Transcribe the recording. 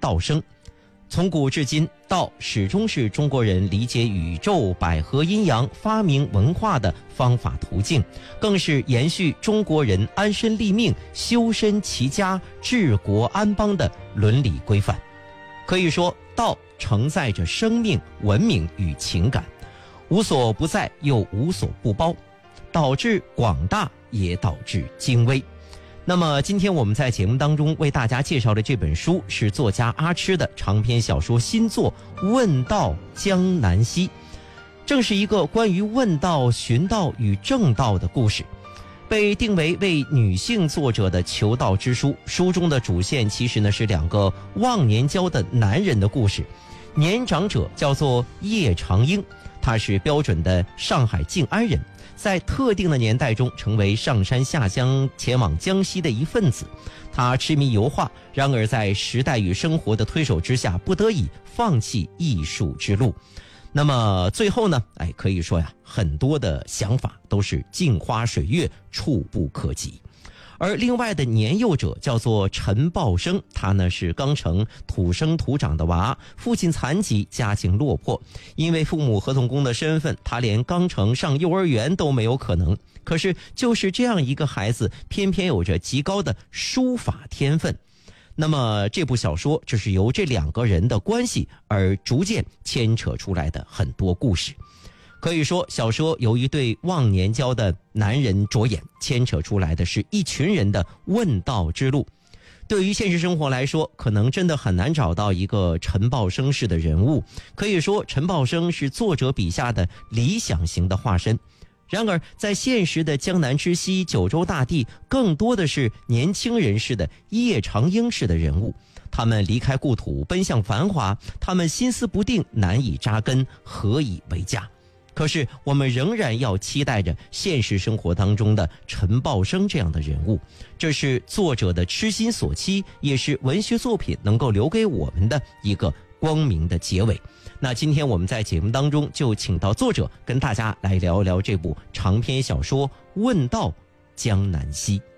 道生。从古至今，道始终是中国人理解宇宙百合阴阳、发明文化的方法途径，更是延续中国人安身立命、修身齐家、治国安邦的伦理规范。可以说，道承载着生命、文明与情感，无所不在又无所不包，导致广大也导致精微。那么今天我们在节目当中为大家介绍的这本书是作家阿痴的长篇小说新作《问道江南西》，正是一个关于问道、寻道与正道的故事，被定为女性作者的求道之书。书中的主线其实呢是2个忘年交的男人的故事。年长者叫做叶长英，他是标准的上海静安人，在特定的年代中成为上山下乡前往江西的一份子。他痴迷油画，然而在时代与生活的推手之下，不得已放弃艺术之路。那么最后呢，可以说呀，很多的想法都是镜花水月，触不可及。而另外的年幼者叫做陈报生，他呢是刚成土生土长的娃，父亲残疾，家境落魄，因为父母合同工的身份，他连刚成上幼儿园都没有可能。可是就是这样一个孩子，偏偏有着极高的书法天分。那么这部小说就是由这2个人的关系而逐渐牵扯出来的很多故事。可以说，小说由于对忘年交的男人着眼，牵扯出来的是一群人的问道之路。对于现实生活来说，可能真的很难找到一个陈报生式的人物。可以说，陈报生是作者笔下的理想型的化身。然而，在现实的江南之西、九州大地，更多的是年轻人式的叶长英式的人物。他们离开故土，奔向繁华，他们心思不定，难以扎根，何以为家？可是我们仍然要期待着现实生活当中的陈报生这样的人物，这是作者的痴心所期，也是文学作品能够留给我们的一个光明的结尾。那今天我们在节目当中就请到作者跟大家来聊一聊这部长篇小说《问道江南西》。